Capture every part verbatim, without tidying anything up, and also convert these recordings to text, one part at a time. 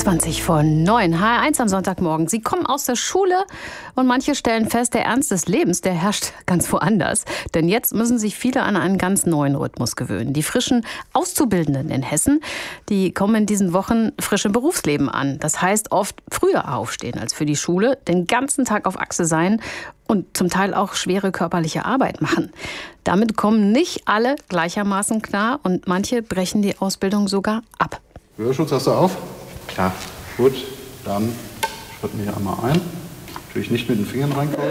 zwanzig vor neun, H R eins am Sonntagmorgen. Sie kommen aus der Schule und manche stellen fest, der Ernst des Lebens, der herrscht ganz woanders. Denn jetzt müssen sich viele an einen ganz neuen Rhythmus gewöhnen. Die frischen Auszubildenden in Hessen, die kommen in diesen Wochen frisch im Berufsleben an. Das heißt oft früher aufstehen als für die Schule, den ganzen Tag auf Achse sein und zum Teil auch schwere körperliche Arbeit machen. Damit kommen nicht alle gleichermaßen klar und manche brechen die Ausbildung sogar ab. Hörschutz hast du auf? Klar. Gut, dann schritten wir hier einmal ein. Natürlich nicht mit den Fingern reinkommen.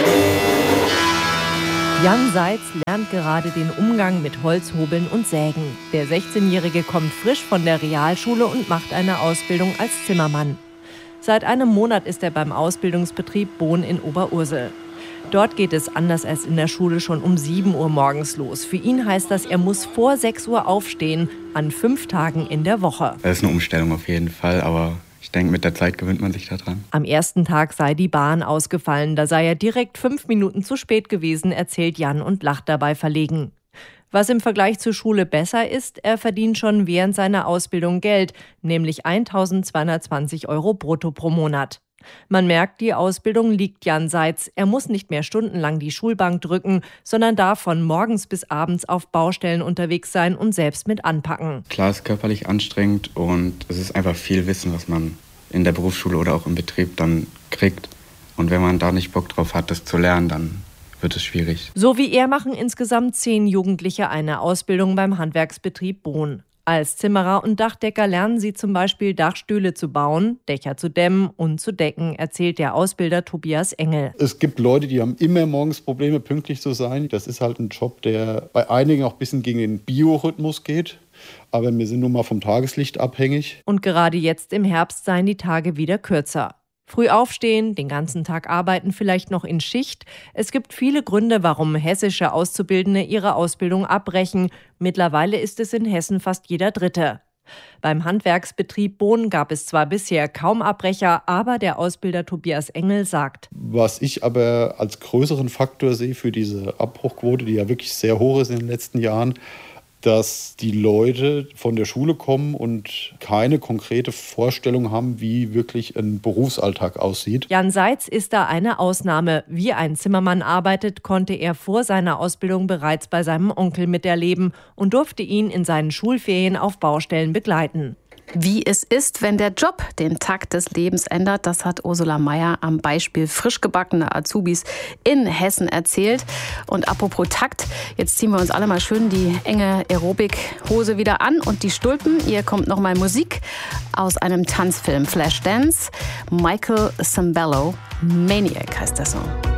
Jan Seitz lernt gerade den Umgang mit Holzhobeln und Sägen. Der sechzehnjährige kommt frisch von der Realschule und macht eine Ausbildung als Zimmermann. Seit einem Monat ist er beim Ausbildungsbetrieb Bohn in Oberursel. Dort geht es anders als in der Schule schon um sieben Uhr morgens los. Für ihn heißt das, er muss vor sechs Uhr aufstehen, an fünf Tagen in der Woche. Das ist eine Umstellung auf jeden Fall, aber ich denke, mit der Zeit gewöhnt man sich daran. Am ersten Tag sei die Bahn ausgefallen, da sei er direkt fünf Minuten zu spät gewesen, erzählt Jan und lacht dabei verlegen. Was im Vergleich zur Schule besser ist, er verdient schon während seiner Ausbildung Geld, nämlich eintausendzweihundertzwanzig Euro brutto pro Monat. Man merkt, die Ausbildung liegt Jan Seitz. Er muss nicht mehr stundenlang die Schulbank drücken, sondern darf von morgens bis abends auf Baustellen unterwegs sein und selbst mit anpacken. Klar, es ist körperlich anstrengend und es ist einfach viel Wissen, was man in der Berufsschule oder auch im Betrieb dann kriegt. Und wenn man da nicht Bock drauf hat, das zu lernen, dann wird es schwierig. So wie er machen insgesamt zehn Jugendliche eine Ausbildung beim Handwerksbetrieb Bohn. Als Zimmerer und Dachdecker lernen sie zum Beispiel Dachstühle zu bauen, Dächer zu dämmen und zu decken, erzählt der Ausbilder Tobias Engel. Es gibt Leute, die haben immer morgens Probleme, pünktlich zu sein. Das ist halt ein Job, der bei einigen auch ein bisschen gegen den Biorhythmus geht. Aber wir sind nun mal vom Tageslicht abhängig. Und gerade jetzt im Herbst seien die Tage wieder kürzer. Früh aufstehen, den ganzen Tag arbeiten, vielleicht noch in Schicht. Es gibt viele Gründe, warum hessische Auszubildende ihre Ausbildung abbrechen. Mittlerweile ist es in Hessen fast jeder Dritte. Beim Handwerksbetrieb Bohn gab es zwar bisher kaum Abbrecher, aber der Ausbilder Tobias Engel sagt: Was ich aber als größeren Faktor sehe für diese Abbruchquote, die ja wirklich sehr hoch ist in den letzten Jahren, dass die Leute von der Schule kommen und keine konkrete Vorstellung haben, wie wirklich ein Berufsalltag aussieht. Jan Seitz ist da eine Ausnahme. Wie ein Zimmermann arbeitet, konnte er vor seiner Ausbildung bereits bei seinem Onkel miterleben und durfte ihn in seinen Schulferien auf Baustellen begleiten. Wie es ist, wenn der Job den Takt des Lebens ändert, das hat Ursula Meier am Beispiel frisch gebackener Azubis in Hessen erzählt. Und apropos Takt, jetzt ziehen wir uns alle mal schön die enge Aerobic-Hose wieder an und die Stulpen. Hier kommt noch mal Musik aus einem Tanzfilm, Flashdance. Michael Sembello, Maniac heißt der Song.